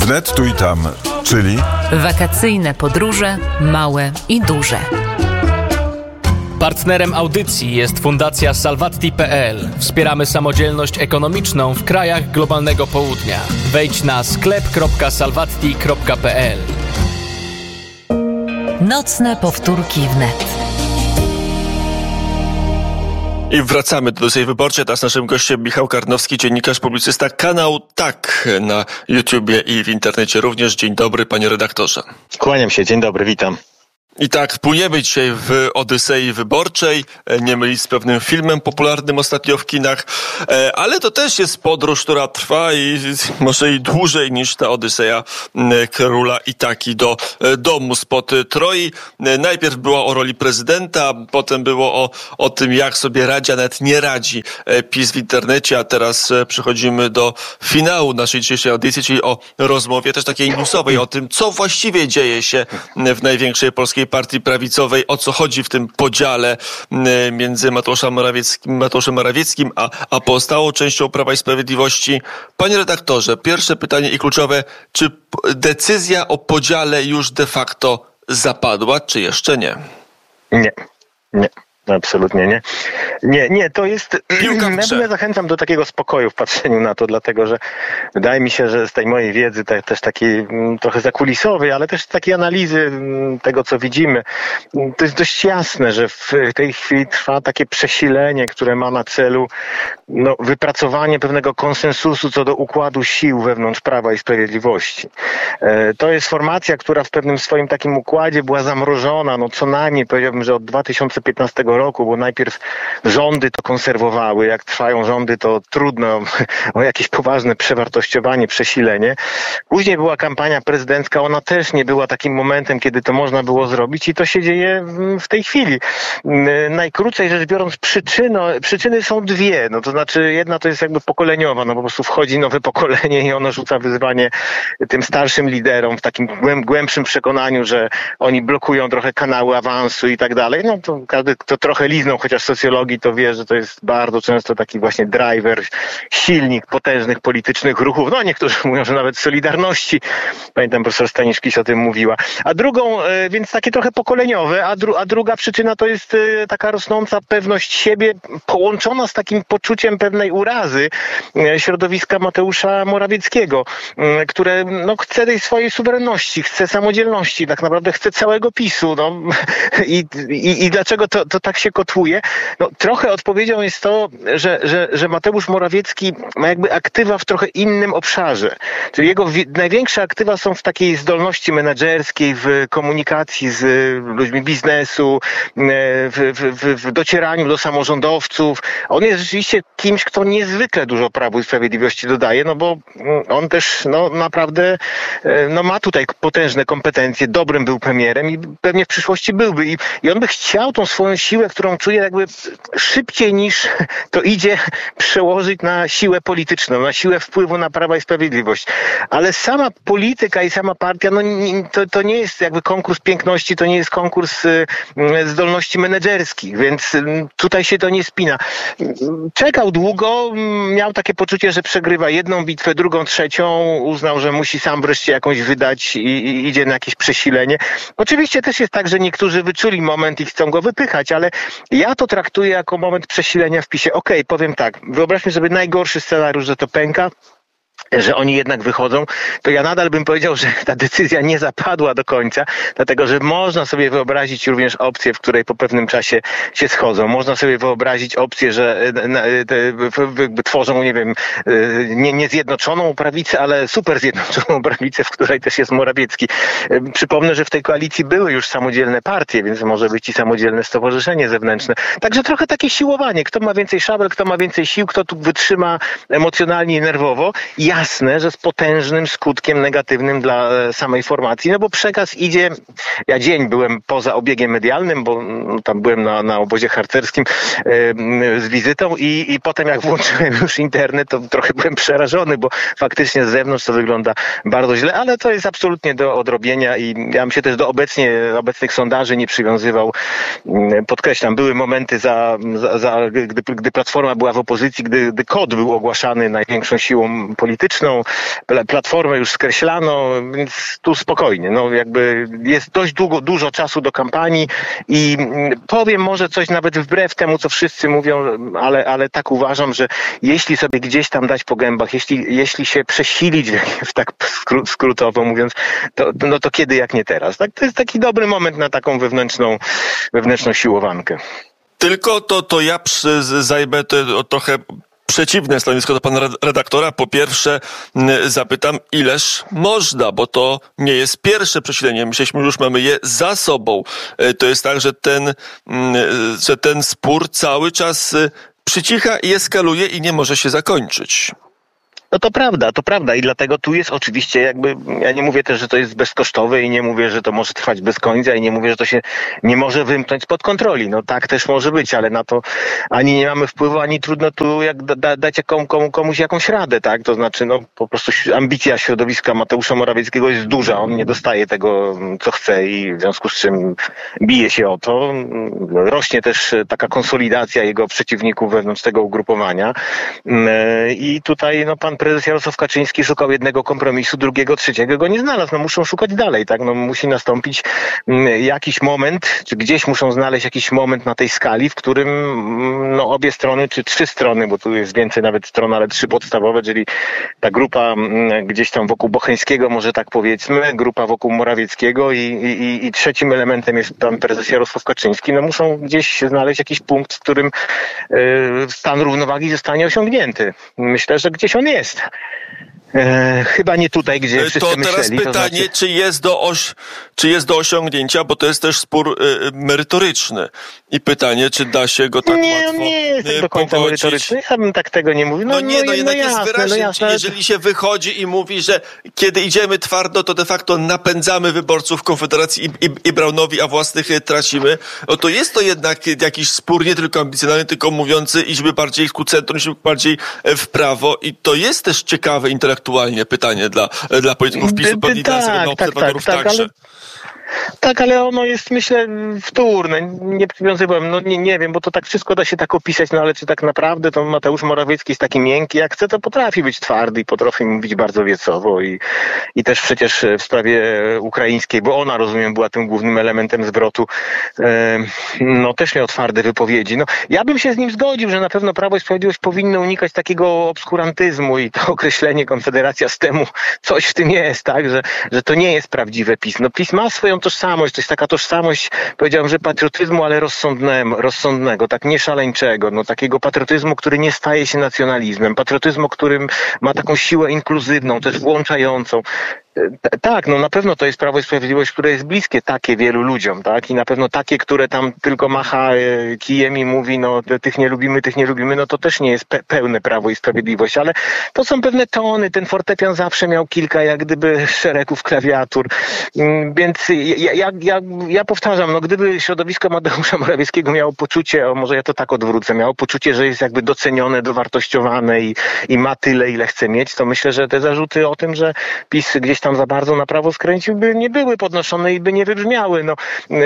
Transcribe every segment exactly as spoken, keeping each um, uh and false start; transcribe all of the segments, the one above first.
Wnet tu i tam, czyli wakacyjne podróże małe i duże. Partnerem audycji jest Fundacja Salvatti kropka pe el. Wspieramy samodzielność ekonomiczną w krajach globalnego południa. Wejdź na sklep kropka salvatti kropka pe el. Nocne powtórki wnet. I wracamy do tej wyborczej. Teraz naszym gościem Michał Karnowski, dziennikarz, publicysta, kanał Tak na YouTubie i w internecie również. Dzień dobry, panie redaktorze. Kłaniam się, dzień dobry, witam. I tak, płyniemy dzisiaj w Odysei Wyborczej, nie mylić z pewnym filmem popularnym ostatnio w kinach, ale to też jest podróż, która trwa i może i dłużej niż ta Odyseja króla Itaki do domu spod Troi. Najpierw było o roli prezydenta, potem było o, o tym, jak sobie radzi, a nawet nie radzi PiS w internecie, a teraz przechodzimy do finału naszej dzisiejszej audycji, czyli o rozmowie też takiej newsowej, o tym, co właściwie dzieje się w największej polskiej partii prawicowej, o co chodzi w tym podziale między Mateuszem Morawieckim, Mateuszem Morawieckim a, a pozostałą częścią Prawa i Sprawiedliwości. Panie redaktorze, pierwsze pytanie i kluczowe, czy decyzja o podziale już de facto zapadła, czy jeszcze nie? Nie, nie. Absolutnie nie. Nie, nie, to jest... Ja zachęcam do takiego spokoju w patrzeniu na to, dlatego że wydaje mi się, że z tej mojej wiedzy, te, też takiej trochę zakulisowej, ale też takiej analizy tego, co widzimy, to jest dość jasne, że w tej chwili trwa takie przesilenie, które ma na celu no, wypracowanie pewnego konsensusu co do układu sił wewnątrz Prawa i Sprawiedliwości. To jest formacja, która w pewnym swoim takim układzie była zamrożona, no co najmniej powiedziałbym, że od dwa tysiące piętnastego roku, bo najpierw rządy to konserwowały. Jak trwają rządy, to trudno o jakieś poważne przewartościowanie, przesilenie. Później była kampania prezydencka, ona też nie była takim momentem, kiedy to można było zrobić i to się dzieje w tej chwili. Najkrócej rzecz biorąc, przyczyno, przyczyny są dwie. No to znaczy jedna to jest jakby pokoleniowa, no po prostu wchodzi nowe pokolenie i ono rzuca wyzwanie tym starszym liderom w takim głębszym przekonaniu, że oni blokują trochę kanały awansu i tak dalej. No to każdy, kto trochę liznął chociaż socjologii, to wie, że to jest bardzo często taki właśnie driver, silnik potężnych politycznych ruchów. No niektórzy mówią, że nawet Solidarności. Pamiętam, profesor Staniszkiś o tym mówiła. A drugą, więc takie trochę pokoleniowe, a, dru- a druga przyczyna to jest taka rosnąca pewność siebie połączona z takim poczuciem pewnej urazy środowiska Mateusza Morawieckiego, które no, chce tej swojej suwerenności, chce samodzielności, tak naprawdę chce całego PiSu. No. I, i, i dlaczego to, to tak się kotłuje? No, trochę odpowiedzią jest to, że, że, że Mateusz Morawiecki ma jakby aktywa w trochę innym obszarze. Czyli jego wi- największe aktywa są w takiej zdolności menedżerskiej, w komunikacji z ludźmi biznesu, w, w, w docieraniu do samorządowców. On jest rzeczywiście kimś, kto niezwykle dużo Prawu i Sprawiedliwości dodaje, no bo on też no, naprawdę no, ma tutaj potężne kompetencje, dobrym był premierem i pewnie w przyszłości byłby. I, i on by chciał tą swoją siłę, którą czuje jakby szybciej niż to idzie, przełożyć na siłę polityczną, na siłę wpływu na Prawo i Sprawiedliwość. Ale sama polityka i sama partia, no to, to nie jest jakby konkurs piękności, to nie jest konkurs y, zdolności menedżerskich, więc y, tutaj się to nie spina. Czekał długo, miał takie poczucie, że przegrywa jedną bitwę, drugą, trzecią, uznał, że musi sam wreszcie jakąś wydać i, i idzie na jakieś przesilenie. Oczywiście też jest tak, że niektórzy wyczuli moment i chcą go wypychać, ale ja to traktuję jako moment przesilenia w PiSie. Okej, okay, powiem tak, wyobraźmy sobie najgorszy scenariusz, że to pęka, że oni jednak wychodzą, to ja nadal bym powiedział, że ta decyzja nie zapadła do końca, dlatego że można sobie wyobrazić również opcję, w której po pewnym czasie się schodzą. Można sobie wyobrazić opcję, że tworzą, nie wiem, nie, nie zjednoczoną prawicę, ale super zjednoczoną prawicę, w której też jest Morawiecki. Przypomnę, że w tej koalicji były już samodzielne partie, więc może być i samodzielne stowarzyszenie zewnętrzne. Także trochę takie siłowanie. Kto ma więcej szabel, kto ma więcej sił, kto tu wytrzyma emocjonalnie i nerwowo. Jasne, że z potężnym skutkiem negatywnym dla samej formacji, no bo przekaz idzie, ja dzień byłem poza obiegiem medialnym, bo tam byłem na, na obozie harcerskim yy, z wizytą i, i potem jak włączyłem już internet, to trochę byłem przerażony, bo faktycznie z zewnątrz to wygląda bardzo źle, ale to jest absolutnie do odrobienia i ja bym się też do obecnie, obecnych sondaży nie przywiązywał. Podkreślam, były momenty, za, za, za, gdy, gdy Platforma była w opozycji, gdy, gdy KOD był ogłaszany największą siłą polityczną, polityczną, platformę już skreślano, więc tu spokojnie. No jakby jest dość długo, dużo czasu do kampanii i powiem może coś nawet wbrew temu, co wszyscy mówią, ale, ale tak uważam, że jeśli sobie gdzieś tam dać po gębach, jeśli, jeśli się przesilić, w tak skró- skrótowo mówiąc, to, no to kiedy jak nie teraz. Tak? To jest taki dobry moment na taką wewnętrzną, wewnętrzną siłowankę. Tylko to, to ja przy, zajmę to trochę przeciwne stanowisko do pana redaktora. Po pierwsze zapytam, ileż można, bo to nie jest pierwsze przesilenie. Myśleliśmy, że już mamy je za sobą. To jest tak, że ten, że ten spór cały czas przycicha i eskaluje i nie może się zakończyć. No to prawda, to prawda i dlatego tu jest oczywiście jakby, ja nie mówię też, że to jest bezkosztowe i nie mówię, że to może trwać bez końca i nie mówię, że to się nie może wymknąć spod kontroli. No tak też może być, ale na to ani nie mamy wpływu, ani trudno tu jak da, dać komu, komu, komuś jakąś radę, tak? To znaczy no po prostu ambicja środowiska Mateusza Morawieckiego jest duża, on nie dostaje tego, co chce i w związku z czym bije się o to. Rośnie też taka konsolidacja jego przeciwników wewnątrz tego ugrupowania i tutaj no pan prezes Jarosław Kaczyński szukał jednego kompromisu, drugiego, trzeciego go nie znalazł. No muszą szukać dalej, tak? No musi nastąpić jakiś moment, czy gdzieś muszą znaleźć jakiś moment na tej skali, w którym no obie strony, czy trzy strony, bo tu jest więcej nawet stron, ale trzy podstawowe, czyli ta grupa gdzieś tam wokół Bocheńskiego, może tak powiedzmy, grupa wokół Morawieckiego i, i, i trzecim elementem jest pan prezes Jarosław Kaczyński. No muszą gdzieś znaleźć jakiś punkt, w którym y, stan równowagi zostanie osiągnięty. Myślę, że gdzieś on jest. E, chyba nie tutaj, gdzie wszyscy to teraz myśleli. Pytanie, to znaczy... czy, jest do oś, czy jest do osiągnięcia, bo to jest też spór y, merytoryczny. I pytanie, czy da się go tak nie, łatwo nie jest y, do końca pogodzić. merytoryczny. Ja bym tak tego nie mówił. No, no nie, no, no jednak no jest jasne, wyraźnie. no jasne. Jeżeli się wychodzi i mówi, że kiedy idziemy twardo, to de facto napędzamy wyborców Konfederacji i, i, i Braunowi, a własnych tracimy, no to jest to jednak jakiś spór nie tylko ambicjonalny, tylko mówiący, idźmy bardziej ku centrum, idźmy bardziej w prawo. I to jest też ciekawe intelektualnie pytanie dla, dla polityków PiSu, pewnie dla tak, obserwatorów tak, tak, także. Ale... Tak, ale ono jest, myślę, wtórne. Nie przywiązywałem, no nie, nie wiem, bo to tak wszystko da się tak opisać, no ale czy tak naprawdę to Mateusz Morawiecki jest taki miękki, jak chce, to potrafi być twardy i potrafi mówić bardzo wiecowo i, i też przecież w sprawie ukraińskiej, bo ona, rozumiem, była tym głównym elementem zwrotu, e, no też miał twarde wypowiedzi. No, ja bym się z nim zgodził, że na pewno Prawo i Sprawiedliwość powinno unikać takiego obskurantyzmu i to określenie Konfederacja z temu, coś w tym jest, tak, że, że to nie jest prawdziwe PiS. No PiS ma swoją tożsamość, to jest taka tożsamość, powiedziałbym, że patriotyzmu, ale rozsądnego, rozsądnego, tak nie szaleńczego, no takiego patriotyzmu, który nie staje się nacjonalizmem, patriotyzmu, którym ma taką siłę inkluzywną, też włączającą. Tak, no na pewno to jest Prawo i Sprawiedliwość, które jest bliskie takie wielu ludziom, tak? I na pewno takie, które tam tylko macha kijem i mówi, no tych nie lubimy, tych nie lubimy, no to też nie jest pe- pełne Prawo i Sprawiedliwość, ale to są pewne tony, ten fortepian zawsze miał kilka jak gdyby szeregów klawiatur, więc ja, ja, ja, ja powtarzam, no gdyby środowisko Mateusza Morawieckiego miało poczucie, o może ja to tak odwrócę, miało poczucie, że jest jakby docenione, dowartościowane i, i ma tyle, ile chce mieć, to myślę, że te zarzuty o tym, że PiS gdzieś tam za bardzo na prawo skręcił, by nie były podnoszone i by nie wybrzmiały. No,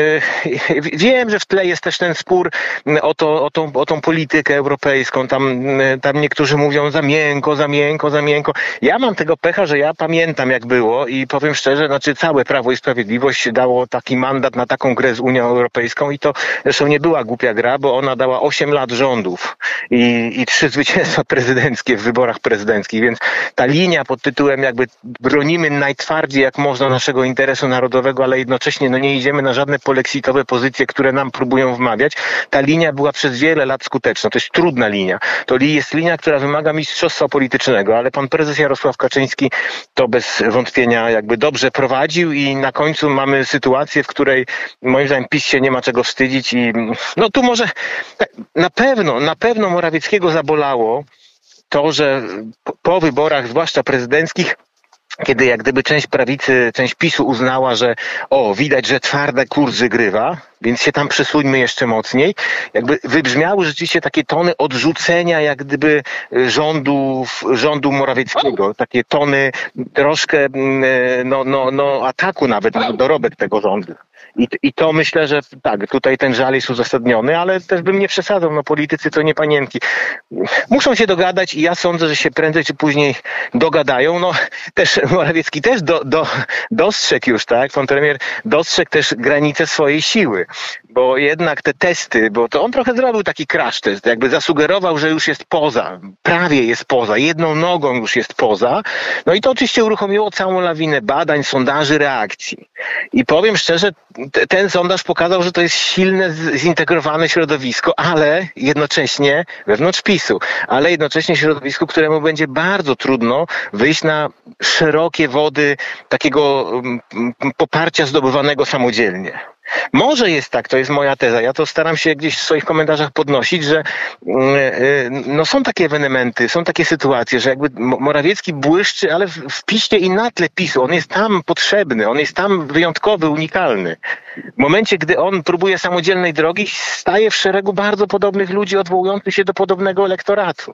yy, wiem, że w tle jest też ten spór o, to, o, tą, o tą politykę europejską. Tam, yy, tam niektórzy mówią za miękko, za miękko, za miękko. Ja mam tego pecha, że ja pamiętam jak było i powiem szczerze, znaczy całe Prawo i Sprawiedliwość dało taki mandat na taką grę z Unią Europejską i to zresztą nie była głupia gra, bo ona dała osiem lat rządów i, i trzy zwycięstwa prezydenckie w wyborach prezydenckich, więc ta linia pod tytułem jakby bronimy najtwardziej jak można naszego interesu narodowego, ale jednocześnie no nie idziemy na żadne polexitowe pozycje, które nam próbują wmawiać. Ta linia była przez wiele lat skuteczna. To jest trudna linia. To jest linia, która wymaga mistrzostwa politycznego, ale pan prezes Jarosław Kaczyński to bez wątpienia jakby dobrze prowadził i na końcu mamy sytuację, w której moim zdaniem PiS się nie ma czego wstydzić i no tu może na pewno, na pewno Morawieckiego zabolało to, że po wyborach, zwłaszcza prezydenckich, kiedy jak gdyby część prawicy, część PiSu uznała, że o, widać, że twardy kurs wygrywa, więc się tam przesuńmy jeszcze mocniej, jakby wybrzmiały rzeczywiście takie tony odrzucenia jak gdyby rządów, rządu Morawieckiego, takie tony troszkę no, no, no, ataku nawet na dorobek tego rządu. I, I to myślę, że tak, tutaj ten żal jest uzasadniony, ale też bym nie przesadzał, no politycy to nie panienki. Muszą się dogadać i ja sądzę, że się prędzej czy później dogadają. No też Morawiecki też do, do, dostrzegł już, tak, pan premier dostrzegł też granice swojej siły, bo jednak te testy, bo to on trochę zrobił taki crash test, jakby zasugerował, że już jest poza, prawie jest poza, jedną nogą już jest poza, no i to oczywiście uruchomiło całą lawinę badań, sondaży, reakcji. I powiem szczerze, t- ten sondaż pokazał, że to jest silne, z- zintegrowane środowisko, ale jednocześnie wewnątrz PiSu, ale jednocześnie środowisku, któremu będzie bardzo trudno wyjść na szerokie wody takiego mm, poparcia zdobywanego samodzielnie. Może jest tak, to jest moja teza, ja to staram się gdzieś w swoich komentarzach podnosić, że no, są takie ewenementy, są takie sytuacje, że jakby Morawiecki błyszczy, ale w, w piście i na tle PiSu, on jest tam potrzebny, on jest tam wyjątkowy, unikalny. W momencie, gdy on próbuje samodzielnej drogi, staje w szeregu bardzo podobnych ludzi odwołujących się do podobnego elektoratu.